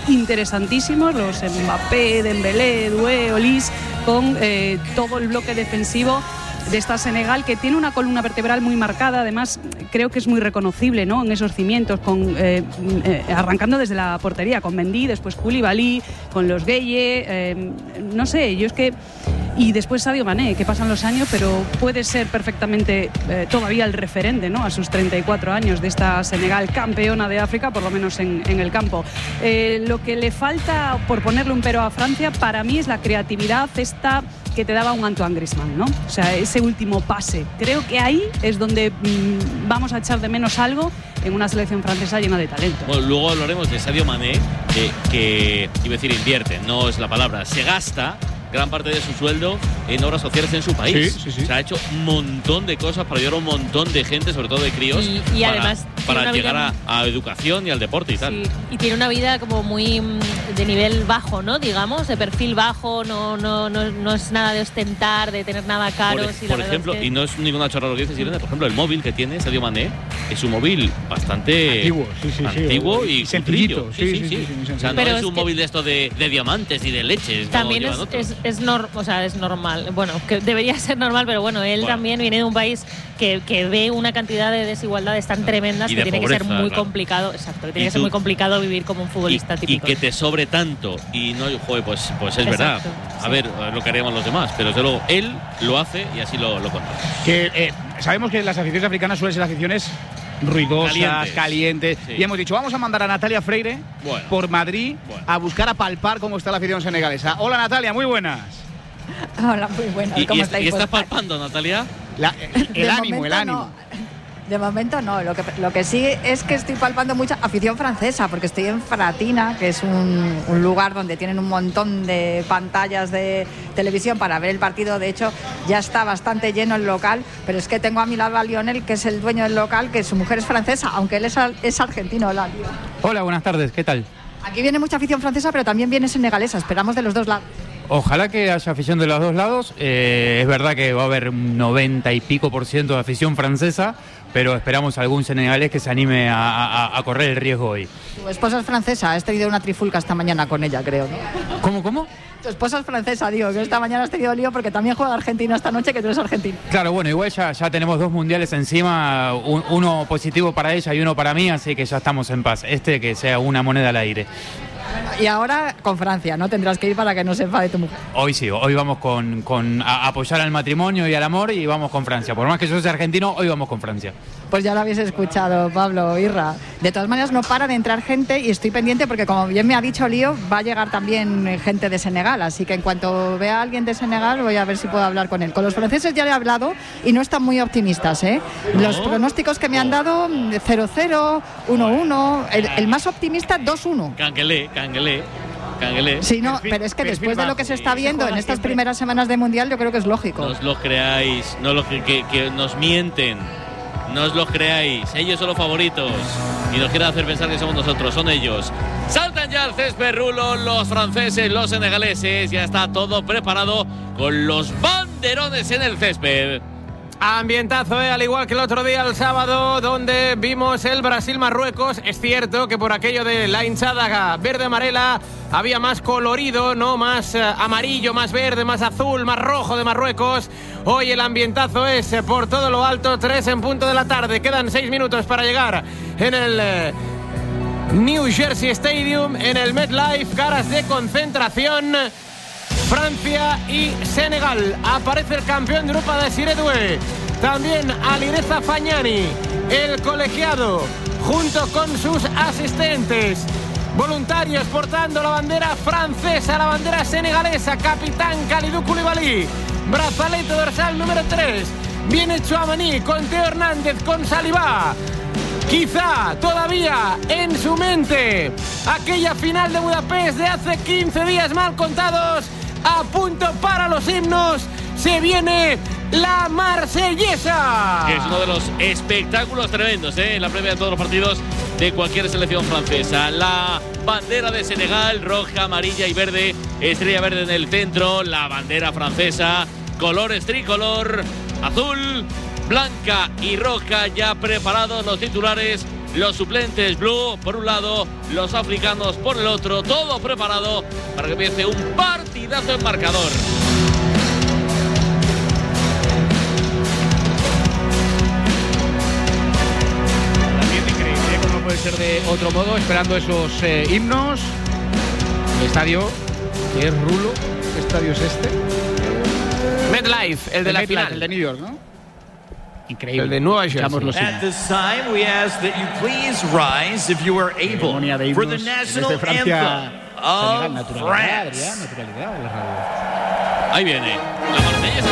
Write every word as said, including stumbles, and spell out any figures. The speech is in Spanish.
interesantísimos, los Mbappé, Dembélé, Doué, Olise, con eh, todo el bloque defensivo de esta Senegal, que tiene una columna vertebral muy marcada. Además creo que es muy reconocible, ¿no?, en esos cimientos, con, eh, eh, arrancando desde la portería, con Mendy, después Koulibaly, con los Gueye, eh, no sé, yo es que... Y después Sadio Mané, que pasan los años, pero puede ser perfectamente eh, todavía el referente, ¿no?, a sus treinta y cuatro años, de esta Senegal campeona de África, por lo menos en, en el campo. Eh, lo que le falta, por ponerle un pero a Francia, para mí es la creatividad esta que te daba un Antoine Griezmann, ¿no? O sea, ese último pase. Creo que ahí es donde mmm, vamos a echar de menos algo en una selección francesa llena de talento. Bueno, luego hablaremos de Sadio Mané, que, que iba a decir invierte, no es la palabra, se gasta gran parte de su sueldo en obras sociales en su país. Sí, sí, sí. Se ha hecho un montón de cosas para ayudar a un montón de gente, sobre todo de críos, y, y para, además para llegar vida... a, a educación y al deporte y tal. Sí, y tiene una vida como muy de nivel bajo, ¿no? Digamos, de perfil bajo, no, no, no, no es nada de ostentar, de tener nada caro. Por, si por la ejemplo, es que... y no es ninguna chorrada lo que dices, Irene, por ejemplo, el móvil que tiene Sadio Mané es un móvil bastante antiguo, sí, sí, antiguo sí, y sencillito. Sí, sí, sí, sí. sí, sí, sí, o sea, no Pero es es un que... móvil de esto de, de diamantes y de leches. También no es, otros. es, es, nor, o sea, es normal. Bueno, que debería ser normal, pero bueno, él bueno. también viene de un país que, que ve una cantidad de desigualdades tan tremendas y que de tiene pobreza, que ser muy claro. complicado. Exacto, que tiene Y que ser tú, muy complicado vivir como un futbolista y, típico. Y que te sobre tanto y no, joder, pues, pues es Exacto, verdad. A sí. ver lo que haríamos los demás, pero desde luego él lo hace y así lo, lo contamos. Que eh, sabemos que las aficiones africanas suelen ser aficiones ruidosas, calientes, calientes. Sí. Y hemos dicho, vamos a mandar a Natalia Freire bueno. por Madrid bueno. a buscar, a palpar cómo está la afición senegalesa. Hola Natalia, muy buenas. Hola, muy buenas. ¿Y, ¿Cómo y, estáis? y estás Pues, palpando, Natalia? La, el de ánimo, el momento ánimo. no. De momento no, lo que, lo que sí es que estoy palpando mucha afición francesa, porque estoy en Fratina, que es un, un lugar donde tienen un montón de pantallas de televisión para ver el partido. De hecho, ya está bastante lleno el local, pero es que tengo a mi lado a Lionel, que es el dueño del local, que su mujer es francesa, aunque él es, es argentino. Hola, tío. Hola, buenas tardes, ¿qué tal? Aquí viene mucha afición francesa, pero también viene senegalesa, esperamos de los dos lados. Ojalá que haya afición de los dos lados. Eh, es verdad que va a haber un noventa y pico por ciento de afición francesa, pero esperamos algún senegalés que se anime a, a, a correr el riesgo hoy. Tu esposa es francesa, has tenido una trifulca esta mañana con ella, creo, ¿no? ¿Cómo, cómo? Tu esposa es francesa, digo, que esta mañana has tenido lío porque también juega Argentina esta noche, que tú eres argentino. Claro, bueno, igual ya, ya tenemos dos mundiales encima, un, uno positivo para ella y uno para mí, así que ya estamos en paz. Este que sea una moneda al aire. Y ahora con Francia, ¿no? Tendrás que ir para que no se enfade tu mujer. Hoy sí, hoy vamos con, con a apoyar al matrimonio y al amor y vamos con Francia. Por más que yo sea argentino, hoy vamos con Francia. Pues ya lo habéis escuchado, Pablo, Irra. De todas maneras, no para de entrar gente y estoy pendiente porque, como bien me ha dicho Lío, va a llegar también gente de Senegal. Así que en cuanto vea a alguien de Senegal, voy a ver si puedo hablar con él. Con los franceses ya le he hablado y no están muy optimistas, ¿eh? ¿No? Los pronósticos que me han dado, cero cero, uno uno, el, el más optimista, dos uno. Canguelé, canguelé. Canguelé. Sí, no, Perfil, pero es que perfil después de lo bajo. que se está Sí, viendo se en juega estas siempre. primeras semanas de Mundial, yo creo que es lógico. No os lo creáis, no lo que, que, que nos mienten. No os lo creáis, ellos son los favoritos y nos quieren hacer pensar que somos nosotros, son ellos. Saltan ya al césped, Rulo, los franceses, los senegaleses, ya está todo preparado con los banderones en el césped. Ambientazo, ¿eh? Al igual que el otro día, el sábado, donde vimos el Brasil-Marruecos. Es cierto que por aquello de la hinchada verde-amarela había más colorido, ¿no? Más eh, amarillo, más verde, más azul, más rojo de Marruecos. Hoy el ambientazo es eh, por todo lo alto, tres en punto de la tarde. Quedan seis minutos para llegar en el eh, New Jersey Stadium, en el MetLife, caras de concentración. Francia y Senegal. Aparece el campeón de Europa de Siredue. También Alireza Fagnani, el colegiado, junto con sus asistentes. Voluntarios portando la bandera francesa, la bandera senegalesa. Capitán Kalidou Koulibaly, brazalete dorsal número tres. Viene Tchouaméni con Teo Hernández, con Saliba. Quizá todavía en su mente aquella final de Budapest de hace quince días mal contados. A punto para los himnos. Se viene la marsellesa. Que es uno de los espectáculos tremendos, ¿eh? En la previa de todos los partidos de cualquier selección francesa. La bandera de Senegal, roja, amarilla y verde. Estrella verde en el centro. La bandera francesa, colores tricolor, azul, blanca y roja. Ya preparados los titulares los suplentes Blue por un lado, los africanos por el otro, todo preparado para que empiece un partidazo en marcador. Puede ser de otro modo, esperando esos eh, himnos. El estadio, que es Rulo, ¿qué estadio es este? MetLife, el de el la MetLife, final. El de New York, ¿no? Increíble. El de Nueva Jersey. Los At this time, we ask that you please rise if you are able for the national anthem of France. Naturalidad, naturalidad de la radio. Ahí viene la Marsellesa.